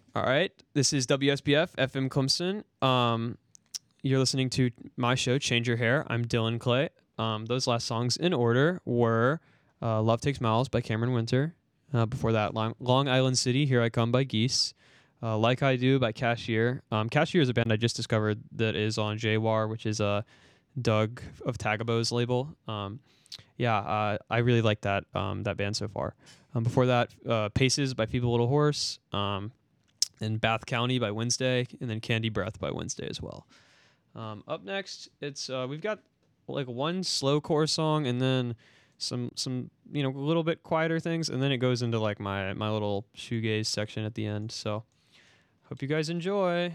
All right, this is WSBF FM Clemson. You're listening to my show, Change Your Hair. I'm Dylan Clay. Those last songs in order were Love Takes Miles by Cameron Winter. Before that, Long Island City, Here I Come by Geese. Like I Do by Cashier. Cashier is a band I just discovered that is on JWAR, which is Doug of Tagabo's label. I really like that band so far. Before that, Paces by Feeble Little Horse. And Bath County by Wednesday, and then Candy Breath by Wednesday as well. Up next, it's we've got like one slowcore song, and then some a little bit quieter things, and then it goes into like my little shoegaze section at the end. So hope you guys enjoy.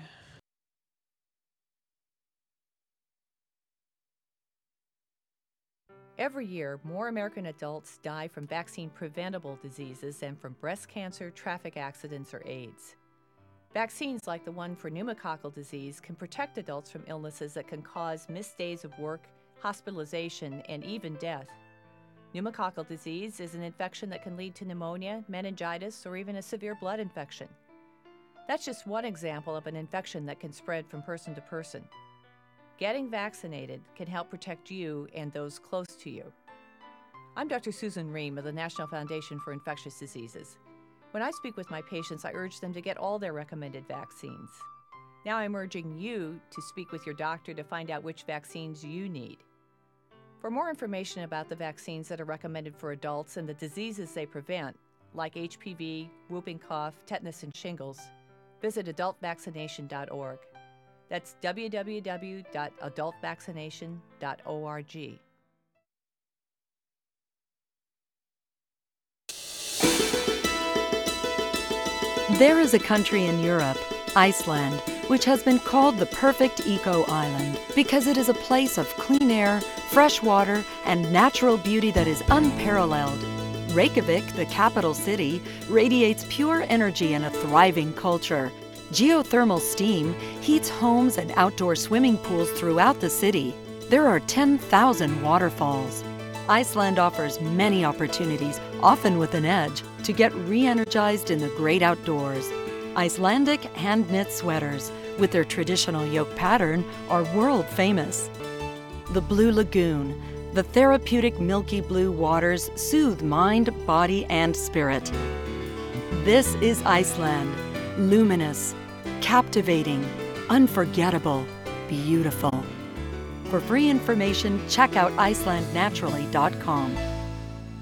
Every year, more American adults die from vaccine-preventable diseases than from breast cancer, traffic accidents, or AIDS. Vaccines like the one for pneumococcal disease can protect adults from illnesses that can cause missed days of work, hospitalization, and even death. Pneumococcal disease is an infection that can lead to pneumonia, meningitis, or even a severe blood infection. That's just one example of an infection that can spread from person to person. Getting vaccinated can help protect you and those close to you. I'm Dr. Susan Ream of the National Foundation for Infectious Diseases. When I speak with my patients, I urge them to get all their recommended vaccines. Now I'm urging you to speak with your doctor to find out which vaccines you need. For more information about the vaccines that are recommended for adults and the diseases they prevent, like HPV, whooping cough, tetanus, and shingles, visit adultvaccination.org. That's www.adultvaccination.org. There is a country in Europe, Iceland, which has been called the perfect eco-island because it is a place of clean air, fresh water, and natural beauty that is unparalleled. Reykjavik, the capital city, radiates pure energy and a thriving culture. Geothermal steam heats homes and outdoor swimming pools throughout the city. There are 10,000 waterfalls. Iceland offers many opportunities, often with an edge, to get re-energized in the great outdoors. Icelandic hand-knit sweaters, with their traditional yoke pattern, are world famous. The Blue Lagoon. The therapeutic milky blue waters soothe mind, body, and spirit. This is Iceland. Luminous, captivating, unforgettable, beautiful. For free information, check out icelandnaturally.com.